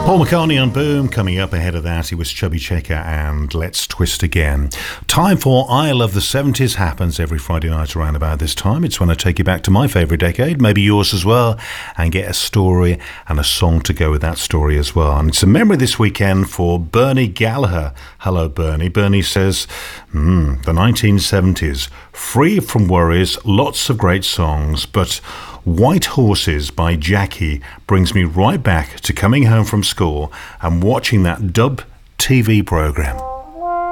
Paul McCartney on Boom. Coming up ahead of that, he was Chubby Checker and Let's Twist Again. Time for I Love the 70s happens every Friday night around about this time. It's when I take you back to my favourite decade, maybe yours as well, and get a story and a song to go with that story as well. And it's a memory this weekend for Bernie Gallagher. Hello, Bernie. Bernie says, the 1970s, free from worries, lots of great songs, but White Horses by Jackie brings me right back to coming home from school and watching that dub TV programme.